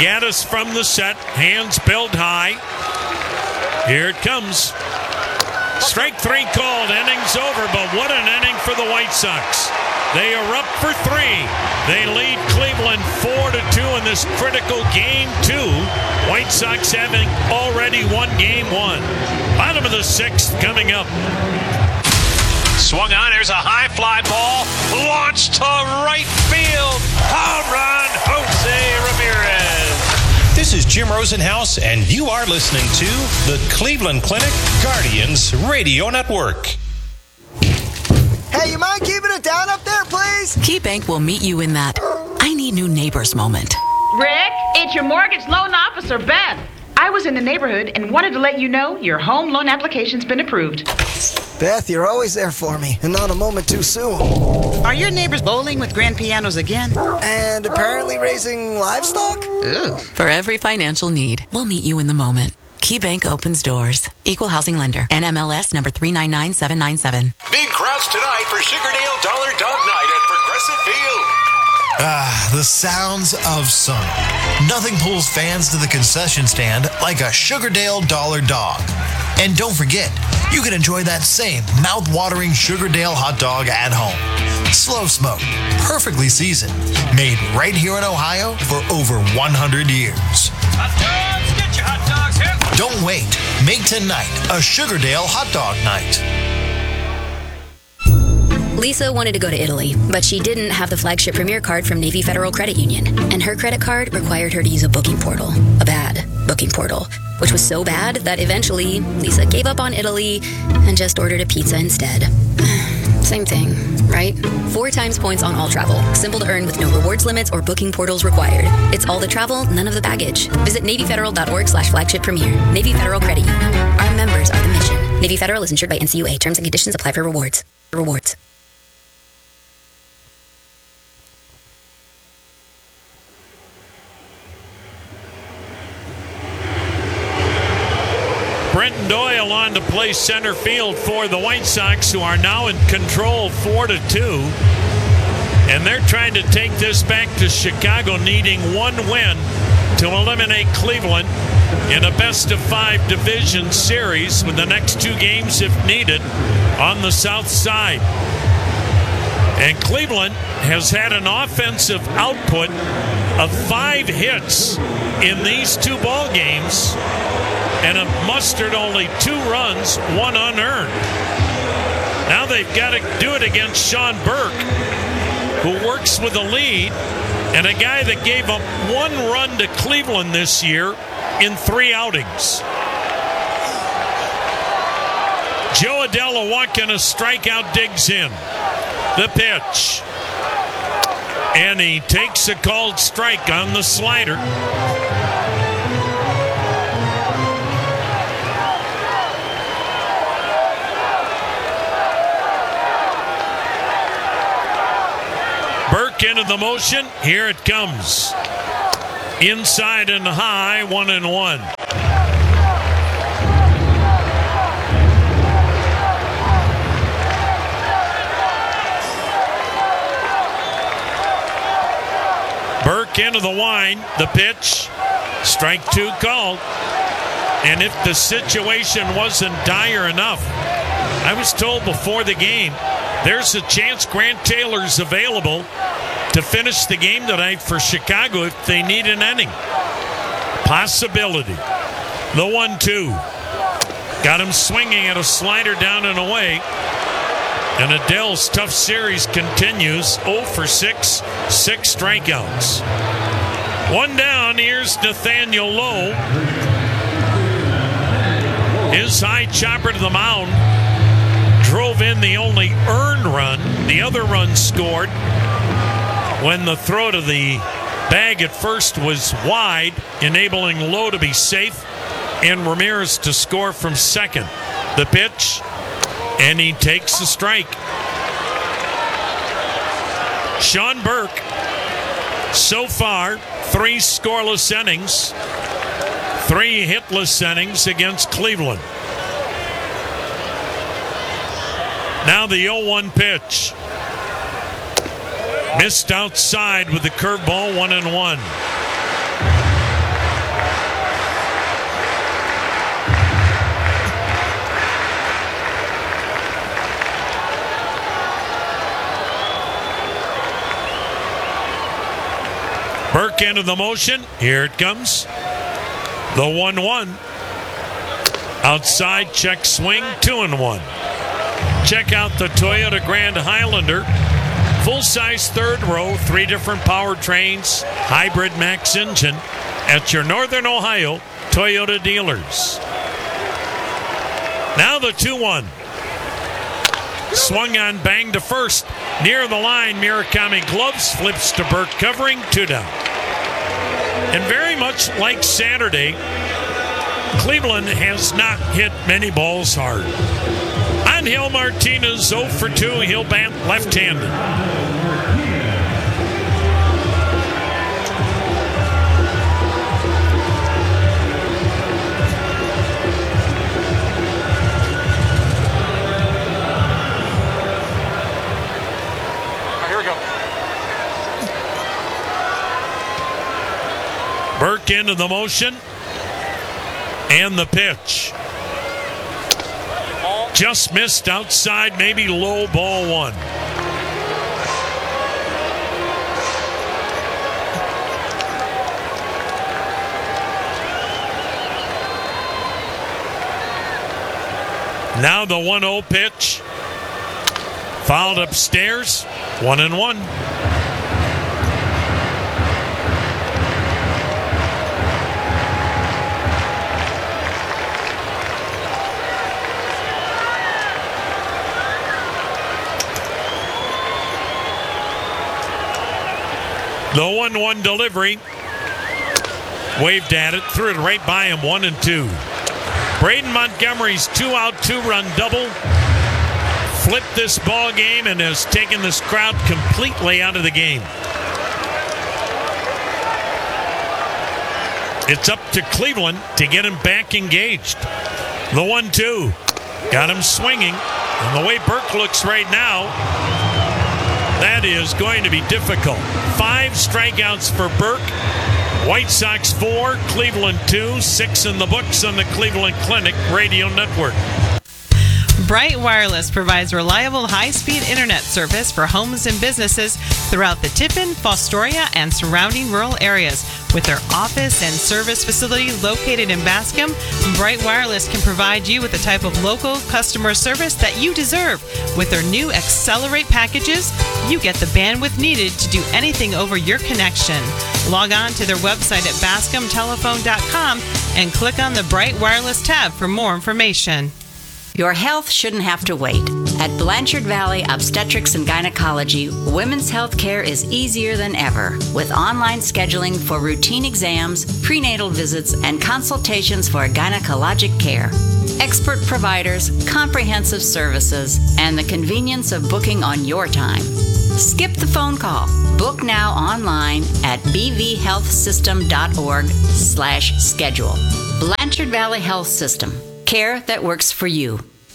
Gaddis from the set. Hands built high. Here it comes. Strike three called. Inning's over, but what an inning for the White Sox. They are up for three. They lead Cleveland 4-2 in this critical game two. White Sox having already won game one. Bottom of the sixth coming up. Swung on. There's a high fly ball. Launched to right field. Home run, Jose Ramirez. This is Jim Rosenhaus, and you are listening to the Cleveland Clinic Guardians Radio Network. Hey, you mind keeping it down up there, please? KeyBank will meet you in that I need new neighbors moment. Rick, it's your mortgage loan officer, Beth. I was in the neighborhood and wanted to let you know your home loan application's been approved. Beth, you're always there for me, and not a moment too soon. Are your neighbors bowling with grand pianos again? And apparently raising livestock? Ew. For every financial need, we'll meet you in the moment. KeyBank opens doors. Equal housing lender. NMLS number 399797. Big crowds tonight for Sugardale Dollar Dog Night at Progressive Field. The sounds of summer. Nothing pulls fans to the concession stand like a Sugardale Dollar Dog. And don't forget, you can enjoy that same mouth-watering Sugardale hot dog at home. Slow smoked, perfectly seasoned, made right here in Ohio for over 100 years. Hot dogs, get your hot dogs here. Don't wait. Make tonight a Sugardale hot dog night. Lisa wanted to go to Italy, but she didn't have the flagship Premier card from Navy Federal Credit Union, and her credit card required her to use a booking portal, a bad booking portal, which was so bad that eventually Lisa gave up on Italy and just ordered a pizza instead. Same thing, right? 4 times points on all travel. Simple to earn with no rewards limits or booking portals required. It's all the travel, none of the baggage. Visit NavyFederal.org/flagship premier. Navy Federal Credit Union. Our members are the mission. Navy Federal is insured by NCUA. Terms and conditions apply for rewards. Brenton Doyle on to play center field for the White Sox, who are now in control 4-2. And they're trying to take this back to Chicago, needing one win to eliminate Cleveland in a best-of-5 division series with the next 2 games, if needed, on the south side. And Cleveland has had an offensive output of 5 hits in these 2 ball games and have mustered only 2 runs, 1 unearned. Now they've got to do it against Sean Burke, who works with a lead, and a guy that gave up 1 run to Cleveland this year in 3 outings. Joe Adela walking a strikeout, digs in. The pitch. And he takes a called strike on the slider. Burke into the motion. Here it comes. Inside and high, 1-1. Burke into the wind. The pitch. Strike 2 called. And if the situation wasn't dire enough, I was told before the game, there's a chance Grant Taylor's available to finish the game tonight for Chicago if they need an inning. Possibility. The 1-2. Got him swinging at a slider down and away. And Adele's tough series continues. 0 for 6, 6 strikeouts. 1 down. Here's Nathaniel Lowe. His high chopper to the mound drove in the only earned run. The other run scored when the throw to the bag at first was wide, enabling Lowe to be safe and Ramirez to score from second. The pitch, and he takes a strike. Sean Burke, so far, 3 scoreless innings, 3 hitless innings against Cleveland. Now the 0-1 pitch. Missed outside with the curveball, 1-1. Burke into the motion. Here it comes. The 1-1. Outside check swing, 2-1. Check out the Toyota Grand Highlander. Full-size third row, 3 different powertrains, hybrid max engine at your Northern Ohio Toyota dealers. Now the 2-1. Swung on, bang to first. Near the line, Murakami gloves, flips to Burke, covering, 2 down. And very much like Saturday, Cleveland has not hit many balls hard. Angel Martinez 0 for 2. He'll bat left-handed. Here we go. Burke into the motion. And the pitch. Just missed outside, maybe low, ball 1. Now the 1-0 pitch. Fouled upstairs, 1-1. The 1-1 delivery. Waved at it, threw it right by him, 1-2. Braden Montgomery's 2-out, 2-run double flipped this ball game and has taken this crowd completely out of the game. It's up to Cleveland to get him back engaged. The 1-2 got him swinging, and the way Burke looks right now, that is going to be difficult. 5 strikeouts for Burke. White Sox 4, Cleveland 2, 6 in the books on the Cleveland Clinic Radio Network. Bright Wireless provides reliable high-speed internet service for homes and businesses throughout the Tiffin, Fostoria, and surrounding rural areas. With their office and service facility located in Bascom, Bright Wireless can provide you with the type of local customer service that you deserve. With their new Accelerate packages, you get the bandwidth needed to do anything over your connection. Log on to their website at bascomtelephone.com and click on the Bright Wireless tab for more information. Your health shouldn't have to wait. At Blanchard Valley Obstetrics and Gynecology, women's health care is easier than ever, with online scheduling for routine exams, prenatal visits, and consultations for gynecologic care. Expert providers, comprehensive services, and the convenience of booking on your time. Skip the phone call. Book now online at bvhealthsystem.org/schedule. Blanchard Valley Health System. Care that works for you.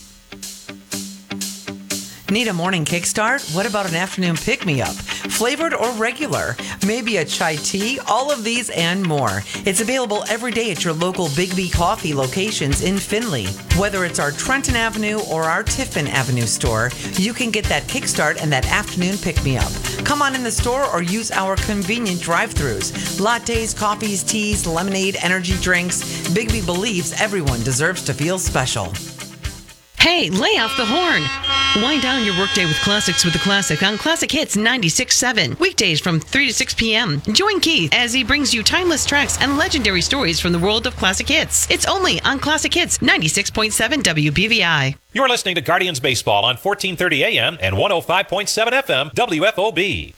Need a morning kickstart? What about an afternoon pick-me-up? Flavored or regular? Maybe a chai tea? All of these and more. It's available every day at your local Big B Coffee locations in Findlay. Whether it's our Trenton Avenue or our Tiffin Avenue store, you can get that kickstart and that afternoon pick-me-up. Come on in the store or use our convenient drive-thrus. Lattes, coffees, teas, lemonade, energy drinks. Big B believes everyone deserves to feel special. Hey, lay off the horn. Wind down your workday with classics with the Classic on Classic Hits 96.7. Weekdays from 3 to 6 p.m. Join Keith as he brings you timeless tracks and legendary stories from the world of classic hits. It's only on Classic Hits 96.7 WBVI. You're listening to Guardians Baseball on 1430 AM and 105.7 FM WFOB.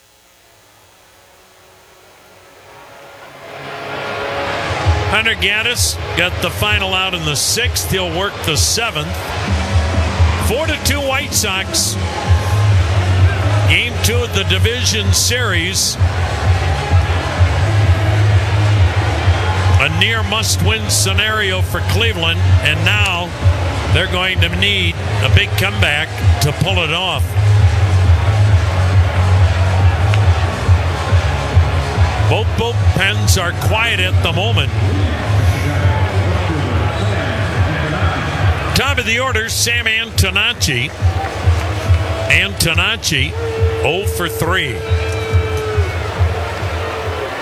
Hunter Gaddis got the final out in the 6th. He'll work the 7th. 4-2 White Sox. Game 2 of the division series. A near must-win scenario for Cleveland, and now they're going to need a big comeback to pull it off. Both bullpens are quiet at the moment. Top of the order, Sam Antonacci. Antonacci, 0 for 3.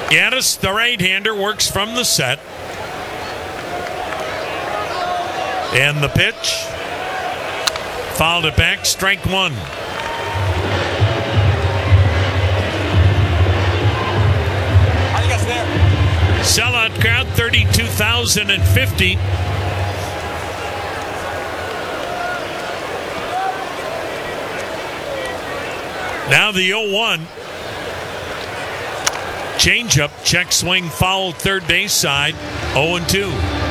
Gaddis, the right-hander, works from the set. And the pitch. Fouled it back, strike one. Sellout crowd, 32,050. Now the 0-1. Changeup, check swing, foul, third base side, 0-2.